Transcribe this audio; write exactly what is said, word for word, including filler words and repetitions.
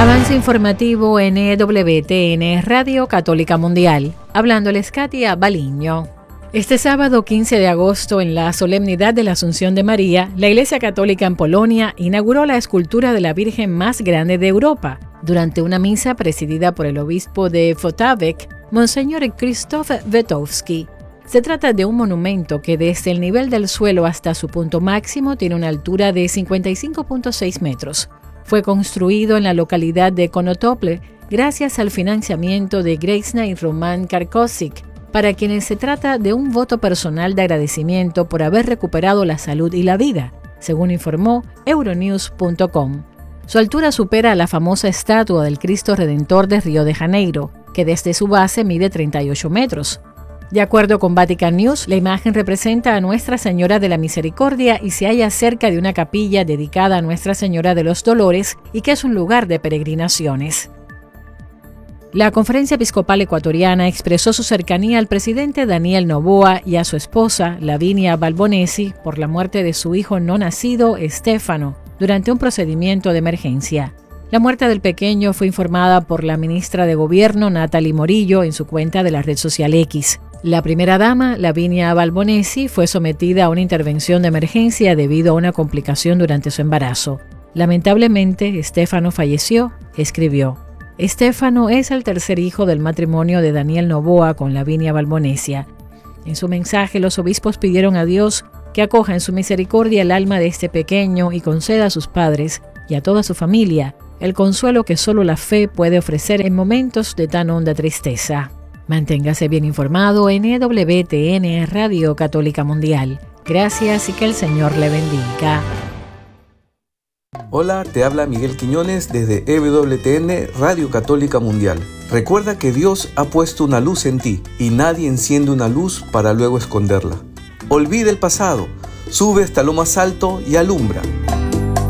Avance informativo en E W T N Radio Católica Mundial. Hablándoles Katia Baliño. Este sábado quince de agosto, en la solemnidad de la Asunción de María, la Iglesia Católica en Polonia inauguró la escultura de la Virgen más grande de Europa, durante una misa presidida por el obispo de Włocławek, Monseñor Krzysztof Wetowski. Se trata de un monumento que desde el nivel del suelo hasta su punto máximo tiene una altura de cincuenta y cinco punto seis metros. Fue construido en la localidad de Konotople gracias al financiamiento de Grejna y Roman Karkosik, para quienes se trata de un voto personal de agradecimiento por haber recuperado la salud y la vida, según informó Euronews punto com. Su altura supera a la famosa estatua del Cristo Redentor de Río de Janeiro, que desde su base mide treinta y ocho metros. De acuerdo con Vatican News, la imagen representa a Nuestra Señora de la Misericordia y se halla cerca de una capilla dedicada a Nuestra Señora de los Dolores y que es un lugar de peregrinaciones. La Conferencia Episcopal Ecuatoriana expresó su cercanía al presidente Daniel Noboa y a su esposa, Lavinia Balbonesi, por la muerte de su hijo no nacido, Estefano, durante un procedimiento de emergencia. La muerte del pequeño fue informada por la ministra de Gobierno, Natalie Morillo, en su cuenta de la red social X. La primera dama, Lavinia Balbonesi, fue sometida a una intervención de emergencia debido a una complicación durante su embarazo. Lamentablemente, Estefano falleció, escribió. Estefano es el tercer hijo del matrimonio de Daniel Noboa con Lavinia Balbonesi. En su mensaje, los obispos pidieron a Dios que acoja en su misericordia el alma de este pequeño y conceda a sus padres y a toda su familia el consuelo que solo la fe puede ofrecer en momentos de tan honda tristeza. Manténgase bien informado en E W T N Radio Católica Mundial. Gracias y que el Señor le bendiga. Hola, te habla Miguel Quiñones desde E W T N Radio Católica Mundial. Recuerda que Dios ha puesto una luz en ti y nadie enciende una luz para luego esconderla. Olvida el pasado, sube hasta lo más alto y alumbra.